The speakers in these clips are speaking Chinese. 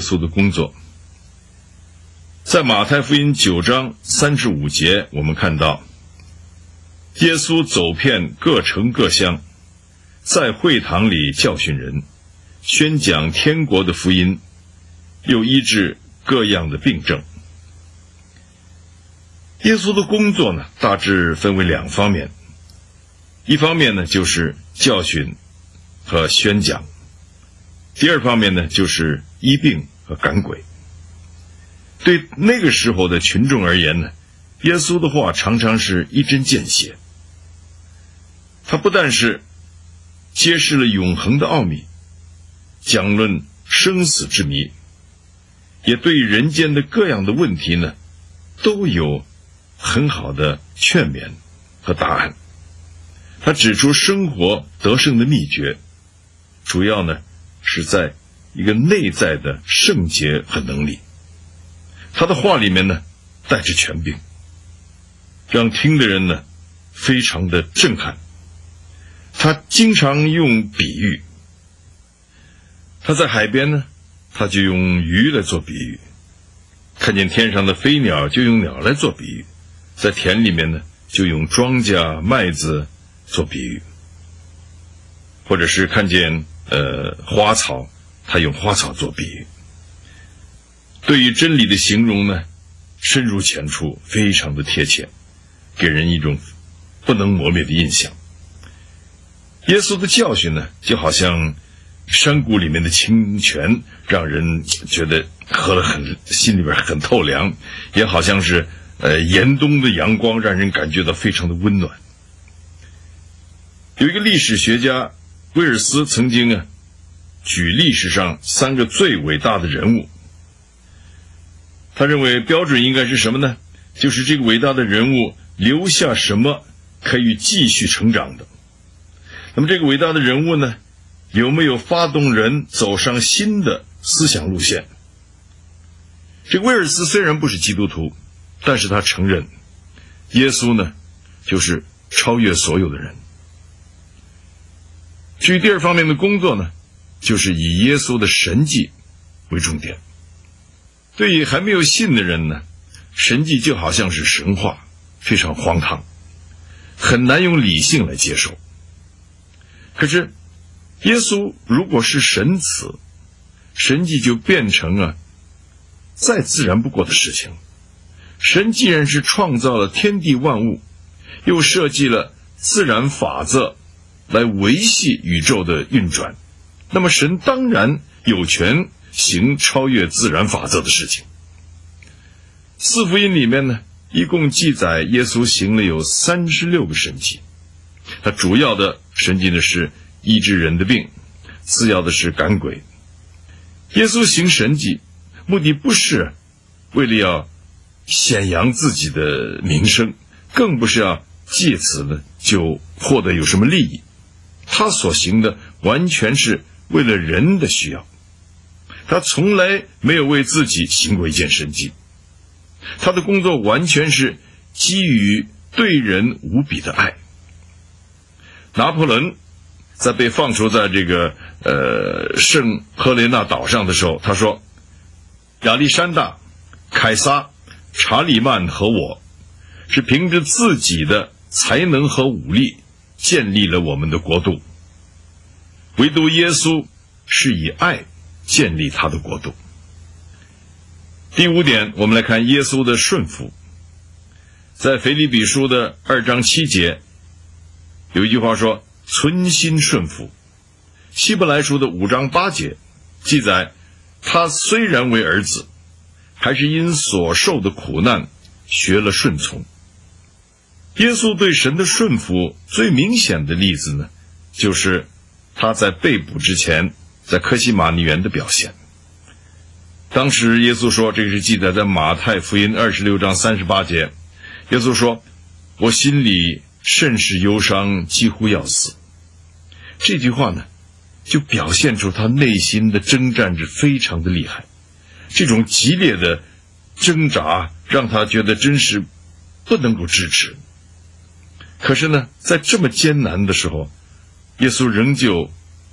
稣的工作。在马太福音9章35节，我们看到耶稣走遍各城各乡，在会堂里教训人，宣讲天国的福音，又医治各样的病症。耶稣的工作呢，大致分为2方面，一方面呢就是教训和宣讲，第二方面呢就是医病和赶鬼。对那个时候的群众而言呢，耶稣的话常常是一针见血。他不但是揭示了永恒的奥秘，讲论生死之谜，也对人间的各样的问题呢，都有很好的劝勉和答案。他指出生活得胜的秘诀，主要呢是在一个内在的圣洁和能力。他的话里面呢带着权柄，让听的人呢非常的震撼。他经常用比喻，他在海边呢，他就用鱼来做比喻，看见天上的飞鸟就用鸟来做比喻，在田里面呢就用庄稼麦子做比喻，或者是看见花草，他用花草做比喻。对于真理的形容呢，深入浅出，非常的贴切，给人一种不能磨灭的印象。耶稣的教训呢，就好像山谷里面的清泉，让人觉得喝了心里边很透凉，也好像是严冬的阳光，让人感觉到非常的温暖。有一个历史学家威尔斯曾经举历史上3个最伟大的人物，他认为标准应该是什么呢？就是这个伟大的人物留下什么可以继续成长的。那么这个伟大的人物呢，有没有发动人走上新的思想路线？这个威尔斯虽然不是基督徒，但是他承认耶稣呢就是超越所有的人。至于第二方面的工作呢，就是以耶稣的神迹为重点。对于还没有信的人呢，神迹就好像是神话，非常荒唐，很难用理性来接受。可是耶稣如果是神子，神迹就变成再自然不过的事情。神既然是创造了天地万物，又设计了自然法则来维系宇宙的运转，那么神当然有权行超越自然法则的事情。4福音里面呢，一共记载耶稣行了有36个神迹。他主要的神迹呢是医治人的病，次要的是赶鬼。耶稣行神迹目的不是为了要显扬自己的名声，更不是要借此呢就获得有什么利益。他所行的完全是为了人的需要，他从来没有为自己行过一件神迹。他的工作完全是基于对人无比的爱。拿破仑在被放逐在这个圣赫雷纳岛上的时候，他说，亚历山大、凯撒、查理曼和我是凭着自己的才能和武力建立了我们的国度，唯独耶稣是以爱建立他的国度。第5点，我们来看耶稣的顺服。在腓立比书的2章7节有一句话说，存心顺服。希伯来书的5章8节记载，他虽然为儿子，还是因所受的苦难学了顺从。耶稣对神的顺服最明显的例子呢，就是他在被捕之前在客西马尼园的表现。当时耶稣说，这个是记载在马太福音26章38节，耶稣说，我心里甚是忧伤，几乎要死。这句话呢，就表现出他内心的征战是非常的厉害。这种激烈的挣扎让他觉得真是不能够支持。可是呢，在这么艰难的时候，耶稣仍旧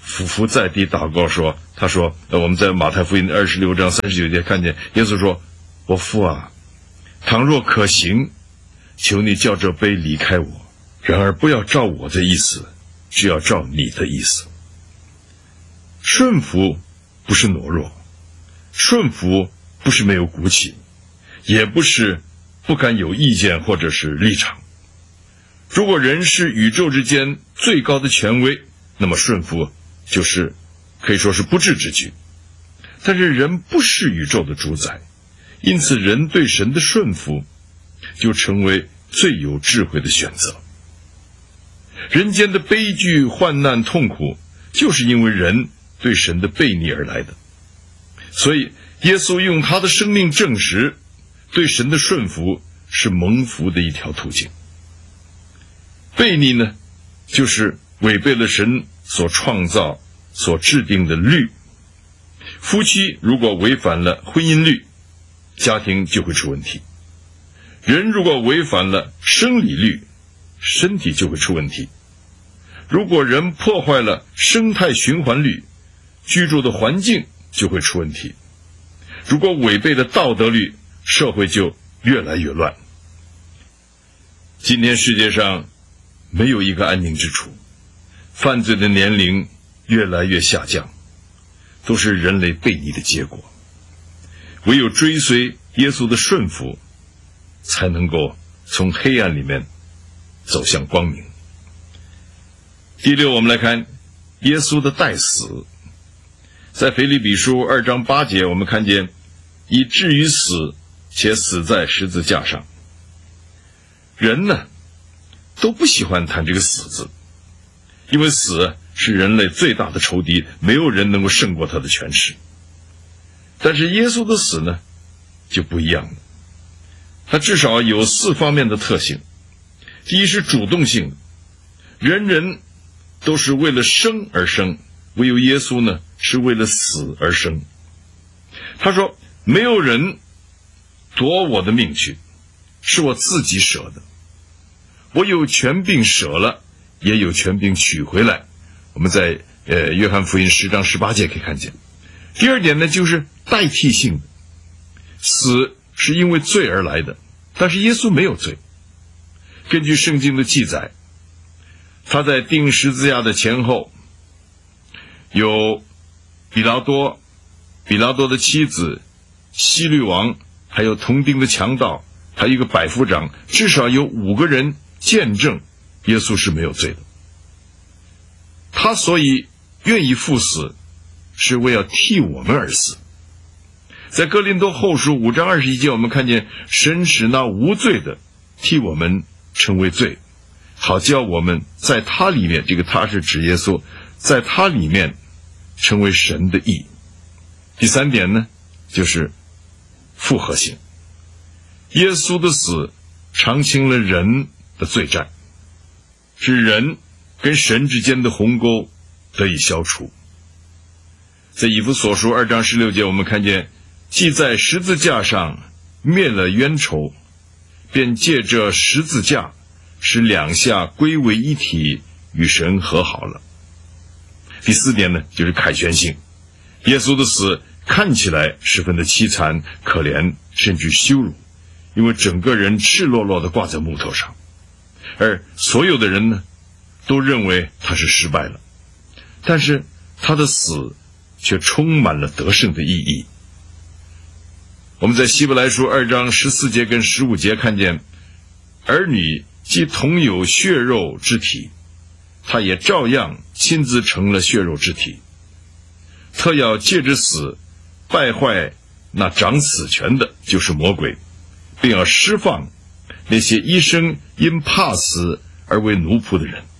俯伏在地祷告说，他说我们在马太福音26章39节看见耶稣说，我父啊，倘若可行，求你叫这杯离开我，然而不要照我的意思，只要照你的意思。顺服不是懦弱，顺服不是没有骨气，也不是不敢有意见或者是立场。如果人是宇宙之间最高的权威，那么顺服就是可以说是不智之举。但是人不是宇宙的主宰，因此人对神的顺服就成为最有智慧的选择。人间的悲剧、患难、痛苦，就是因为人对神的悖逆而来的。所以耶稣用他的生命证实，对神的顺服是蒙福的一条途径。悖逆呢，就是违背了神所创造、所制定的律。夫妻如果违反了婚姻律，家庭就会出问题。人如果违反了生理律，身体就会出问题。如果人破坏了生态循环律，居住的环境就会出问题。如果违背了道德律，社会就越来越乱。今天世界上没有一个安宁之处，犯罪的年龄越来越下降，都是人类悖逆的结果。唯有追随耶稣的顺服，才能够从黑暗里面走向光明。第六，我们来看耶稣的代死。在腓立比书2章8节，我们看见以至于死，且死在十字架上。人呢，都不喜欢谈这个死字，因为死是人类最大的仇敌，没有人能够胜过他的权势。但是耶稣的死呢，就不一样了。他至少有4方面的特性。第一是主动性，人人都是为了生而生，唯有耶稣呢，是为了死而生。他说，没有人夺我的命去，是我自己舍的。我有权柄舍了，也有权柄取回来。我们在约翰福音10章18节可以看见。第二点呢，就是代替性的，死是因为罪而来的，但是耶稣没有罪。根据圣经的记载，他在钉十字架的前后，有比拉多的妻子希律王，还有同钉的强盗，还有一个百夫长，至少有5个人见证耶稣是没有罪的。他所以愿意赴死，是为要替我们而死。在哥林多后书5章21节，我们看见神使那无罪的替我们成为罪，好叫我们在他里面，这个他是指耶稣，在他里面成为神的义。第三点呢，就是复合性。耶稣的死偿清了人的罪债，使人跟神之间的鸿沟得以消除。在以弗所书2章16节，我们看见既在十字架上灭了冤仇，便借着十字架使两下归为一体，与神和好了。第四点呢，就是凯旋性。耶稣的死看起来十分的凄惨、可怜，甚至羞辱，因为整个人赤裸裸地挂在木头上，而所有的人呢，都认为他是失败了。但是他的死却充满了得胜的意义。我们在希伯来书2章14节跟15节看见，儿女既同有血肉之体，他也照样亲自成了血肉之体，特要借着死败坏那掌死权的，就是魔鬼，并要释放那些一生因怕死而为奴仆的人。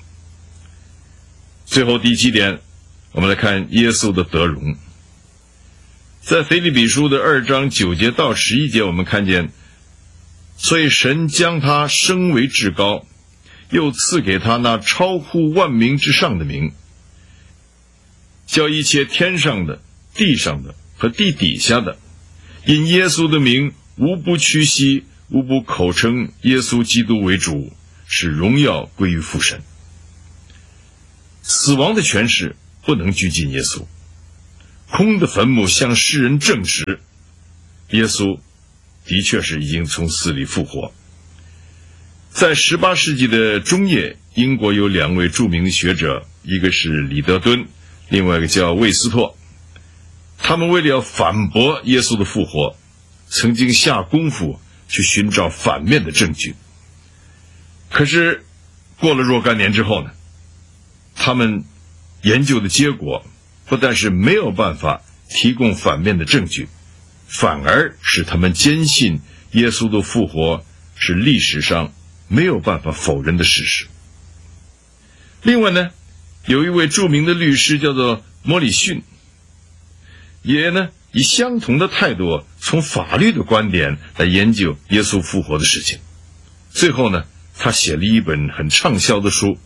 最后第7点，我们来看耶稣的得荣。在腓立比书的2章9节到11节，我们看见，所以神将他升为至高，又赐给他那超乎万名之上的名，叫一切天上的、地上的和地底下的，因耶稣的名无不屈膝，无不口称耶稣基督为主，使荣耀归于父神。死亡的权势不能拘禁耶稣。空的坟墓向世人证实，耶稣的确是已经从死里复活。在18世纪的中叶，英国有2位著名的学者，一个是李德敦，另外一个叫魏斯托。他们为了要反驳耶稣的复活，曾经下功夫去寻找反面的证据。可是过了若干年之后呢，他们研究的结果不但是没有办法提供反面的证据，反而使他们坚信耶稣的复活是历史上没有办法否认的事实。另外呢，有一位著名的律师叫做莫里逊，也呢以相同的态度从法律的观点来研究耶稣复活的事情。最后呢，他写了一本很畅销的书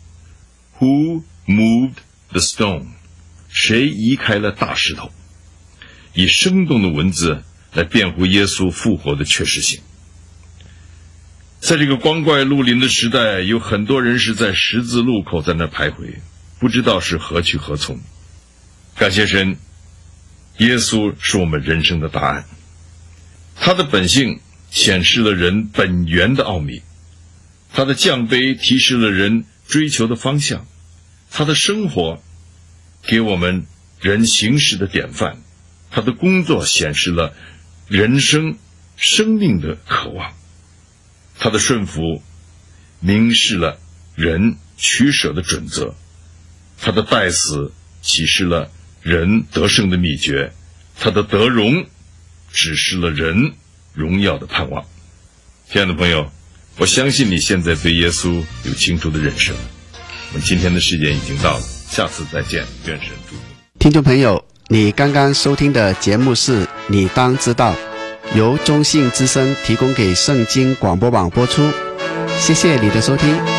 Who Moved the Stone？ 谁移开了大石头？以生动的文字来辩护耶稣复活的确实性。在这个光怪陆离的时代，有很多人是在十字路口在那徘徊，不知道是何去何从。感谢神，耶稣是我们人生的答案。他的本性显示了人本源的奥秘，他的降卑提示了人追求的方向，他的生活给我们人行事的典范，他的工作显示了人生生命的渴望，他的顺服明示了人取舍的准则，他的代死启示了人得胜的秘诀，他的得荣指示了人荣耀的盼望。亲爱的朋友，我相信你现在对耶稣有清楚的认识了。我们今天的时间已经到了，下次再见，愿神祝福。 听众朋友，你刚刚收听的节目是你当知道，由中信之声提供给圣经广播网播出。谢谢你的收听。